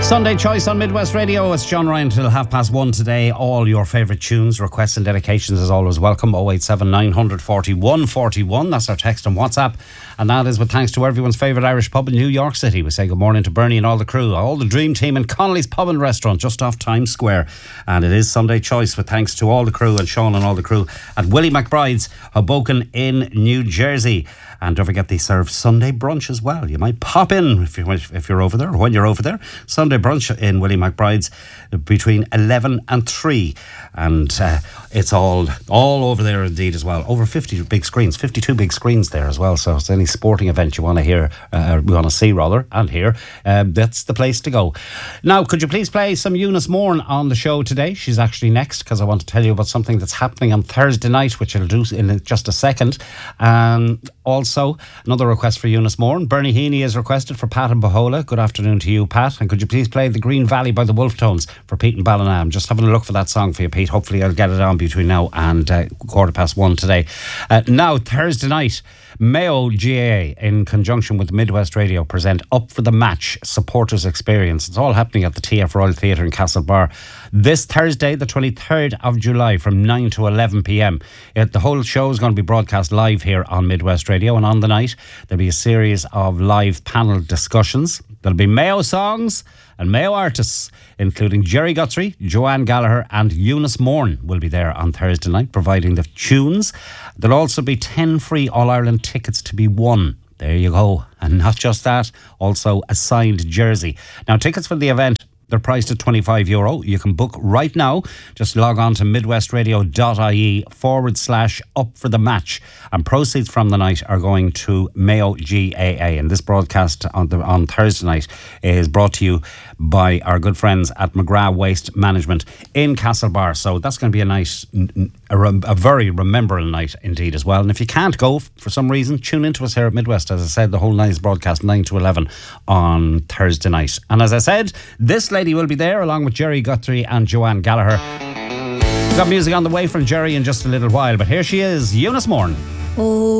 Sunday Choice on Midwest Radio. It's John Ryan till 1:30 today. All your favourite tunes, requests and dedications is always welcome. 087 900 41 41. That's our text and WhatsApp. And that is with thanks to everyone's favourite Irish pub in New York City. We say good morning to Bernie and all the crew, all the dream team in Connolly's Pub and Restaurant just off Times Square. And it is Sunday Choice with thanks to all the crew and Sean and all the crew at Willie McBride's, Hoboken in New Jersey. And don't forget they serve Sunday brunch as well. You might pop in if you're over there or when you're over there. Sunday brunch in Willie McBride's between 11 and 3. And it's all over there indeed as well. Over 50 big screens, 52 big screens there as well. So if it's any sporting event you want to hear, we want to see rather, and hear, that's the place to go. Now, could you please play some Eunice Moran on the show today? She's actually next because I want to tell you about something that's happening on Thursday night, which I'll do in just a second. Also, another request for Eunice Moran. Bernie Heaney is requested for Pat and Bohola. Good afternoon to you, Pat. And could you please play The Green Valley by the Wolf Tones for Pete and Ballina? I'm just having a look for that song for you, Pete. Hopefully I'll get it on between now and 1:15 today. Now, Thursday night, Mayo GAA in conjunction with Midwest Radio present Up for the Match Supporters Experience. It's all happening at the TF Royal Theatre in Castlebar this Thursday, the 23rd of July from 9 to 11 p.m. The whole show is going to be broadcast live here on Midwest Radio, and on the night there'll be a series of live panel discussions. There'll be Mayo songs and Mayo artists, including Jerry Guthrie, Joanne Gallagher and Eunice Moran will be there on Thursday night providing the tunes. There'll also be 10 free All-Ireland tickets to be won. There you go. And not just that, also a signed jersey. Now, tickets for the event, they're priced at €25. You can book right now. Just log on to midwestradio.ie/up for the match. And proceeds from the night are going to Mayo GAA. And this broadcast on Thursday night is brought to you by our good friends at McGrath Waste Management in Castlebar. So that's going to be a nice, a very rememberable night indeed as well. And if you can't go for some reason, tune into us here at Midwest. As I said, the whole night is broadcast 9 to 11 on Thursday night. And as I said, this lady will be there along with Jerry Guthrie and Joanne Gallagher. We've got music on the way from Jerry in just a little while, but here she is, Eunice Moran. Oh.